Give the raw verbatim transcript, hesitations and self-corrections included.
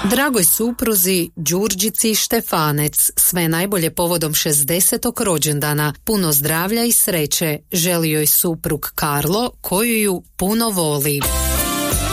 Dragoj supruzi Đurđici Štefanec, sve najbolje povodom šezdesetog rođendana, puno zdravlja i sreće želi joj suprug Karlo, koju ju puno voli.